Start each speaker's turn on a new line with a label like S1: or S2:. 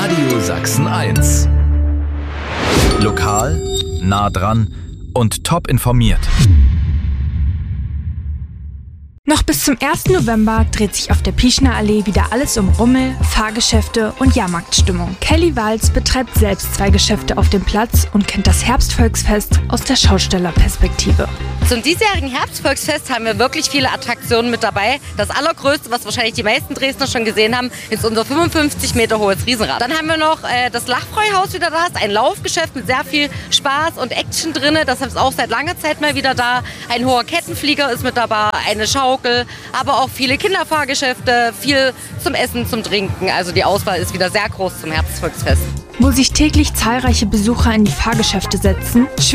S1: Radio Sachsen 1. Lokal, nah dran und top informiert.
S2: Noch bis zum 1. November dreht sich auf der Pieschner Allee wieder alles um Rummel, Fahrgeschäfte und Jahrmarktstimmung. Kelly Walz betreibt selbst 2 Geschäfte auf dem Platz und kennt das Herbstvolksfest aus der Schaustellerperspektive.
S3: Zum diesjährigen Herbstvolksfest haben wir wirklich viele Attraktionen mit dabei. Das allergrößte, was wahrscheinlich die meisten Dresdner schon gesehen haben, ist unser 55 Meter hohes Riesenrad. Dann haben wir noch das Lachfreuhaus wieder da, ist ein Laufgeschäft mit sehr viel Spaß und Action drin. Das ist auch seit langer Zeit mal wieder da. Ein hoher Kettenflieger ist mit dabei, eine Schaukel, aber auch viele Kinderfahrgeschäfte, viel zum Essen, zum Trinken. Also die Auswahl ist wieder sehr groß zum Herbstvolksfest.
S2: Wo sich täglich zahlreiche Besucher in die Fahrgeschäfte setzen,